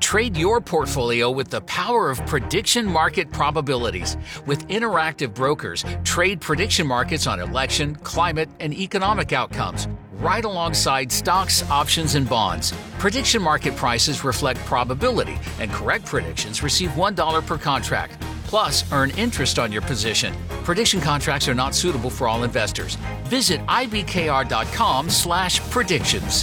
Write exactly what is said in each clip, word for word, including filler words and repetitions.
Trade your portfolio with the power of prediction market probabilities. With interactive brokers, trade prediction markets on election, climate, and economic outcomes, right alongside stocks, options, and bonds. Prediction market prices reflect probability, and correct predictions receive one dollar per contract. Plus, earn interest on your position. Prediction contracts are not suitable for all investors. Visit ibkr.com slash predictions.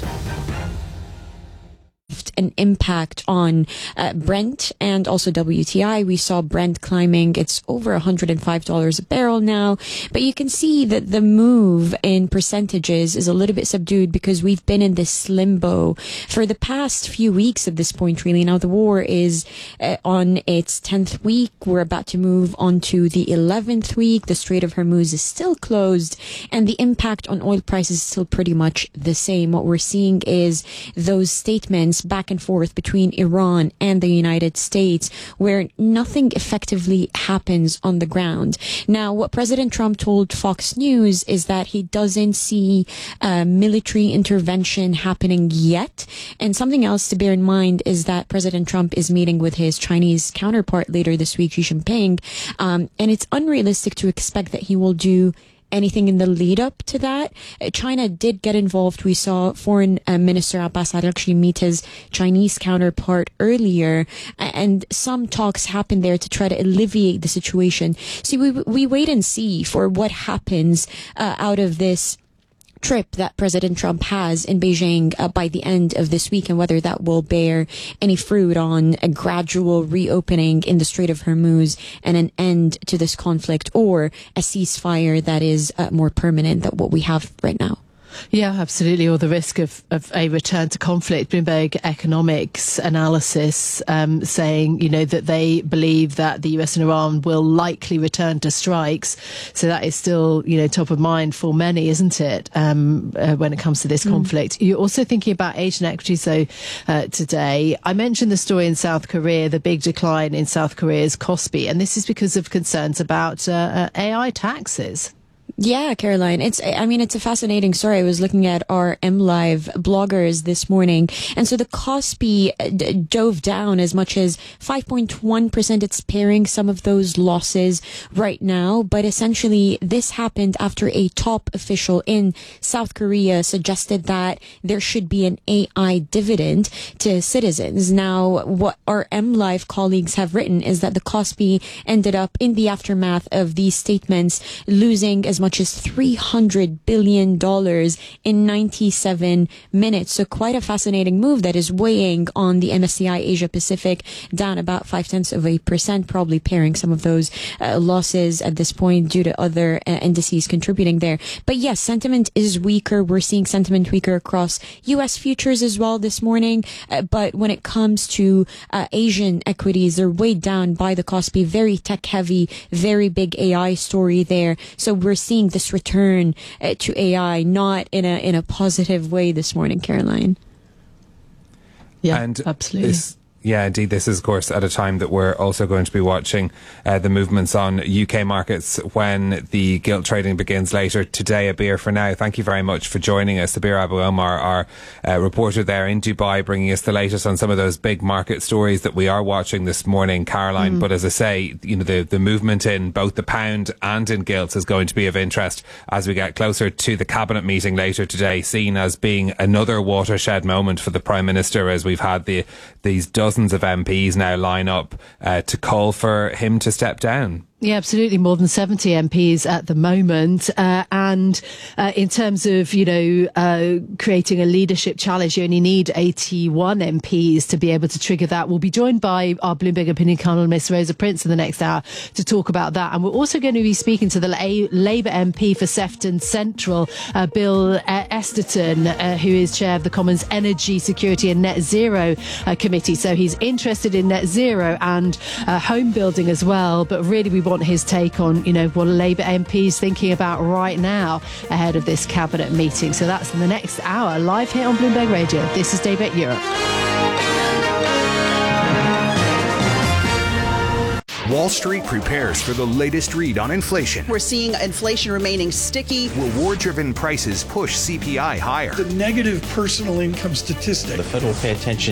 An impact on uh, Brent and also W T I. We saw Brent climbing. It's over one hundred five dollars a barrel now. But you can see that the move in percentages is a little bit subdued because we've been in this limbo for the past few weeks at this point, really. Now, the war is uh, on its tenth week. We're about to move on to the eleventh week. The Strait of Hormuz is still closed, and the impact on oil prices is still pretty much the same. What we're seeing is those statements back and forth between Iran and the United States, where nothing effectively happens on the ground. Now, what President Trump told Fox News is that he doesn't see uh, military intervention happening yet. And something else to bear in mind is that President Trump is meeting with his Chinese counterpart later this week, Xi Jinping, um, and it's unrealistic to expect that he will do anything in the lead up to that. China did get involved. We saw Foreign uh, Minister Abbas Araghchi meet his Chinese counterpart earlier, and some talks happened there to try to alleviate the situation. See, we we wait and see for what happens uh, out of this trip that President Trump has in Beijing uh, by the end of this week, and whether that will bear any fruit on a gradual reopening in the Strait of Hormuz and an end to this conflict, or a ceasefire that is uh, more permanent than what we have right now. Yeah, absolutely. Or the risk of, of a return to conflict. Bloomberg Economics analysis um, saying, you know, that they believe that the U S and Iran will likely return to strikes. So that is still, you know, top of mind for many, isn't it, um, uh, when it comes to this mm. conflict. You're also thinking about Asian equities, though, uh, today. I mentioned the story in South Korea, the big decline in South Korea's Kospi, and this is because of concerns about uh, uh, A I taxes. Yeah, Caroline. It's, I mean, it's a fascinating story. I was looking at our MLive bloggers this morning. And so the Kospi d- dove down as much as five point one percent. It's pairing some of those losses right now. But essentially, this happened after a top official in South Korea suggested that there should be an A I dividend to citizens. Now, what our MLive colleagues have written is that the Kospi ended up in the aftermath of these statements losing as much as three hundred billion dollars in ninety-seven minutes. So quite a fascinating move that is weighing on the M S C I Asia Pacific, down about five tenths of a percent, probably pairing some of those uh, losses at this point due to other uh, indices contributing there. But yes, sentiment is weaker. We're seeing sentiment weaker across U S futures as well this morning. Uh, but when it comes to uh, Asian equities, they're weighed down by the Kospi. Very tech heavy, very big A I story there. So we're seeing this return uh, to A I, not in a in a positive way this morning, Caroline. Yeah, and absolutely. This, yeah, indeed. This is, of course, at a time that we're also going to be watching uh, the movements on U K markets when the gilt trading begins later today. Abir, for now, thank you very much for joining us. Abir Abu Omar, our uh, reporter there in Dubai, bringing us the latest on some of those big market stories that we are watching this morning, Caroline. Mm. But as I say, you know, the, the movement in both the pound and in gilts is going to be of interest as we get closer to the cabinet meeting later today, seen as being another watershed moment for the Prime Minister, as we've had the these dozens of M Ps now line up uh, to call for him to step down. Yeah, absolutely. More than seventy M Ps at the moment. Uh, and uh, in terms of, you know, uh, creating a leadership challenge, you only need eighty-one M Ps to be able to trigger that. We'll be joined by our Bloomberg opinion columnist, Rosa Prince, in the next hour to talk about that. And we're also going to be speaking to the La- Labour M P for Sefton Central, uh, Bill uh, Esterton, uh, who is chair of the Commons Energy, Security and Net Zero uh, Committee. So he's interested in net zero and uh, home building as well. But really, we want his take on, you know, what Labour M Ps thinking about right now ahead of this cabinet meeting. So that's in the next hour, live here on Bloomberg Radio. This is Daybreak Europe. Wall Street prepares for the latest read on inflation. We're seeing inflation remaining sticky. Reward-driven prices push C P I higher. The negative personal income statistic. The Fed will pay attention